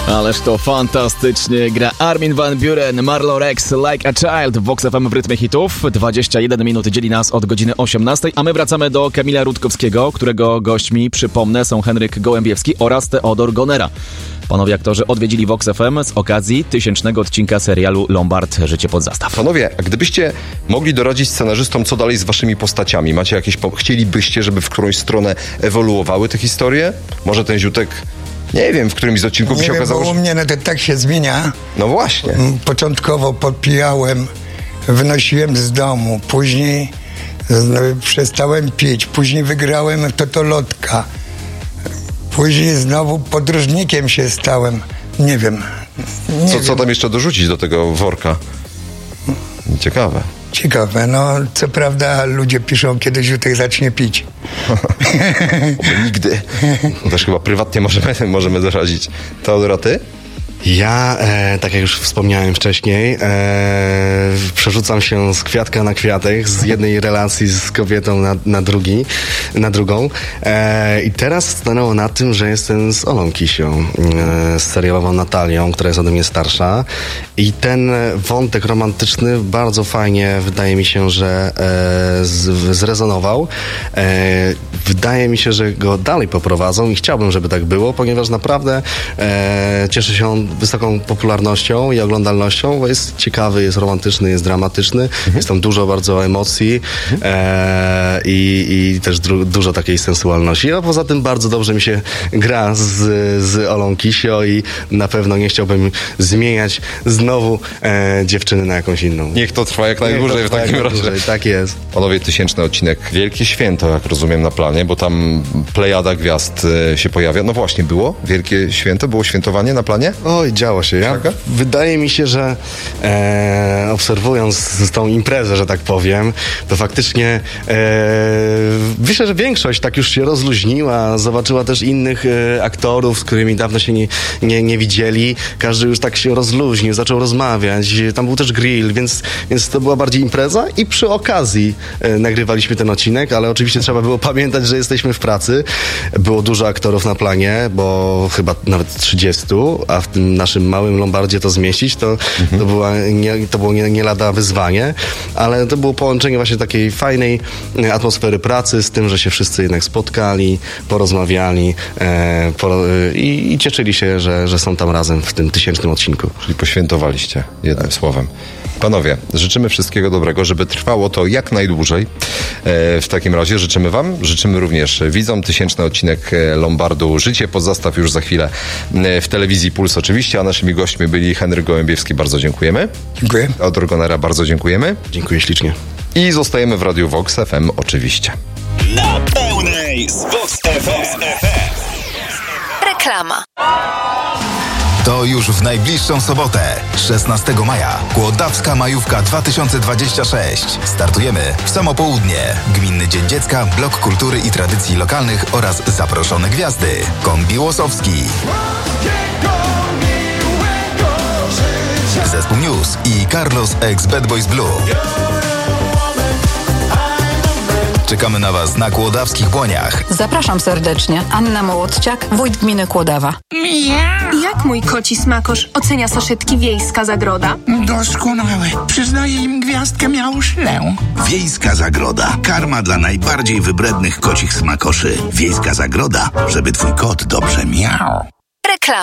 Ależ to fantastycznie gra Armin van Buuren, Marlo Rex, Like a Child w Vox FM w rytmie hitów. 21 minut dzieli nas od godziny 18, a my wracamy do Kamila Rutkowskiego, którego gośćmi, przypomnę, są Henryk Gołębiewski oraz Teodor Gonera. Panowie aktorzy odwiedzili Vox FM z okazji 1000 odcinka serialu Lombard – Życie pod zastaw. Panowie, a gdybyście mogli doradzić scenarzystom, co dalej z waszymi postaciami? Macie jakieś... Chcielibyście, żeby w którąś stronę ewoluowały te historie? Może ten Ziutek... Nie wiem, w którymś z odcinków by się okazało, bo u mnie to tak się zmienia. No właśnie. Początkowo podpijałem, wynosiłem z domu, później przestałem pić, później wygrałem totolotka, później znowu podróżnikiem się stałem. Nie wiem. Co tam jeszcze dorzucić do tego worka? Ciekawe. Ciekawe, no co prawda ludzie piszą, kiedy Ziutek zacznie pić. Nigdy. No też chyba prywatnie możemy doradzić. Teodora, ty? Ja, tak jak już wspomniałem wcześniej, przerzucam się z kwiatka na kwiatek, z jednej relacji z kobietą na drugą. I teraz stanęło na tym, że jestem z Olą Kisią, z serialową Natalią, która jest ode mnie starsza. I ten wątek romantyczny bardzo fajnie, wydaje mi się, że zrezonował. Wydaje mi się, że go dalej poprowadzą i chciałbym, żeby tak było, ponieważ naprawdę cieszy się on wysoką popularnością i oglądalnością, bo jest ciekawy, jest romantyczny, jest dramatyczny, jest tam dużo bardzo emocji i też dużo takiej sensualności. A poza tym bardzo dobrze mi się gra z Olą Kisio i na pewno nie chciałbym zmieniać znowu dziewczyny na jakąś inną. Niech to trwa jak najdłużej w takim razie. Tak jest. Panowie, 1000 odcinek. Wielkie święto, jak rozumiem, na planie, bo tam plejada gwiazd się pojawia. No właśnie, było wielkie święto? Było świętowanie na planie? Oj, działo się. Wydaje mi się, że obserwując tą imprezę, że tak powiem, to faktycznie myślę, że większość tak już się rozluźniła, zobaczyła też innych aktorów, z którymi dawno się nie widzieli. Każdy już tak się rozluźnił, zaczął rozmawiać. Tam był też grill, więc to była bardziej impreza i przy okazji nagrywaliśmy ten odcinek, ale oczywiście trzeba było pamiętać, że jesteśmy w pracy. Było dużo aktorów na planie, bo chyba nawet 30, a w tym naszym małym Lombardzie to zmieścić, to było nie lada wyzwanie, ale to było połączenie właśnie takiej fajnej atmosfery pracy z tym, że się wszyscy jednak spotkali, porozmawiali i cieszyli się, że są tam razem w tym 1000 odcinku. Czyli poświętowaliście, jednym słowem. Panowie, życzymy wszystkiego dobrego, żeby trwało to jak najdłużej. W takim razie życzymy wam, życzymy również widzom 1000 odcinek Lombardu Życie pod zastaw już za chwilę w telewizji Puls oczywiście, a naszymi gośćmi byli Henryk Gołębiewski, bardzo dziękujemy. Dziękuję. Teodor Gonera, bardzo dziękujemy. Dziękuję ślicznie. I zostajemy w Radiu Vox FM oczywiście. Na pełnej z Vox FM. Reklama. To już w najbliższą sobotę, 16 maja, Kłodawska Majówka 2026. Startujemy w samo południe. Gminny Dzień Dziecka, Blok Kultury i Tradycji Lokalnych oraz zaproszone gwiazdy. Kombi Łosowski, Zespół News i Carlos ex Bad Boys Blue. Czekamy na Was na Kłodawskich Błoniach. Zapraszam serdecznie. Anna Mołodciak, wójt gminy Kłodawa. Jak mój koci smakosz ocenia saszetki Wiejska Zagroda? Doskonałe. Przyznaję im gwiazdkę miałszlę. Wiejska Zagroda. Karma dla najbardziej wybrednych kocich smakoszy. Wiejska Zagroda, żeby twój kot dobrze miał. Reklama.